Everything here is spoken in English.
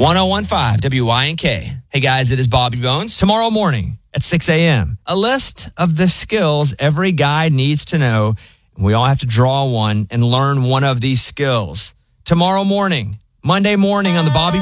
1015 WYNK. Hey guys, it is Bobby Bones. Tomorrow morning at 6 a.m., a list of the skills every guy needs to know. We all have to draw one and learn one of these skills. Tomorrow morning, Monday morning on the Bobby